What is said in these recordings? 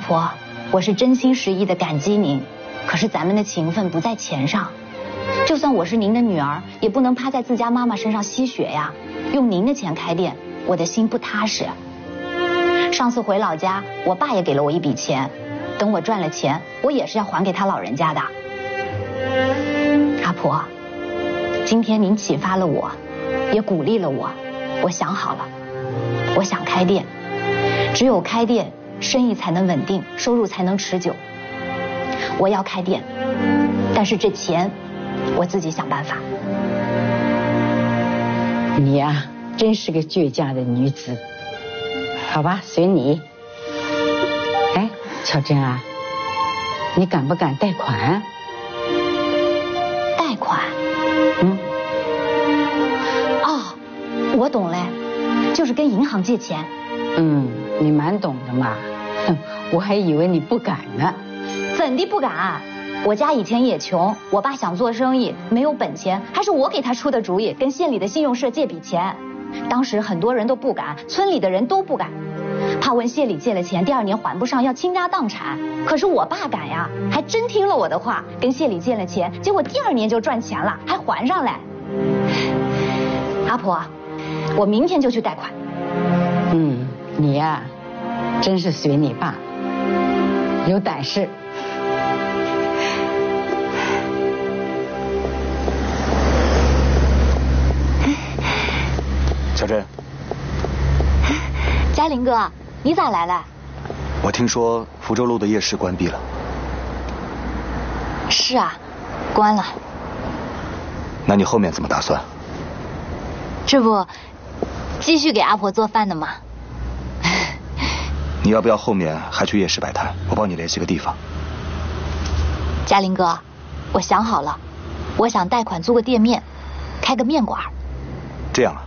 婆，我是真心实意的感激您，可是咱们的情分不在钱上。就算我是您的女儿，也不能趴在自家妈妈身上吸血呀。用您的钱开店，我的心不踏实。上次回老家，我爸也给了我一笔钱，等我赚了钱，我也是要还给他老人家的。阿婆，今天您启发了我，也鼓励了我，我想好了，我想开店，只有开店，生意才能稳定，收入才能持久。我要开店，但是这钱我自己想办法。 你呀，真是个倔强的女子。好吧，随你。哎，巧珍啊，你敢不敢贷款？ 贷款？哦，我懂嘞，就是跟银行借钱。 你蛮懂的嘛。我还以为你不敢呢。 怎地不敢？我家以前也穷，我爸想做生意，没有本钱，还是我给他出的主意，跟县里的信用社借笔钱。当时很多人都不敢，村里的人都不敢，怕问县里借了钱，第2年还不上，要倾家荡产。可是我爸敢呀，还真听了我的话，跟县里借了钱，结果第2年就赚钱了，还还上来。阿婆，我明天就去贷款。 你呀，真是随你爸，有胆识。 小珍， 嘉林哥，你咋来了？ 我听说福州路的夜市关闭了。 是啊，关了。 那你后面怎么打算？ 这不，继续给阿婆做饭的吗？ 你要不要后面还去夜市摆摊？我帮你联系个地方。 嘉林哥，我想好了，我想贷款租个店面，开个面馆。 这样啊？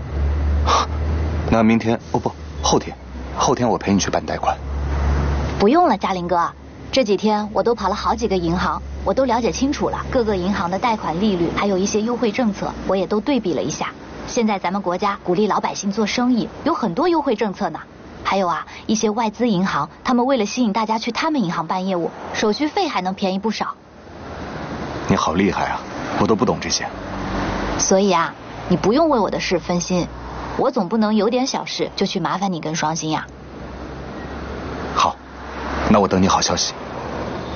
那明天不，后天我陪你去办贷款。 不用了，嘉林哥，这几天我都跑了好几个银行，我都了解清楚了各个银行的贷款利率，还有一些优惠政策，我也都对比了一下。现在咱们国家鼓励老百姓做生意，有很多优惠政策呢。还有啊，一些外资银行，他们为了吸引大家去他们银行办业务，手续费还能便宜不少。 你好厉害啊，我都不懂这些。 所以啊，你不用为我的事分心，我总不能有点小事就去麻烦你跟双星呀。 好，那我等你好消息。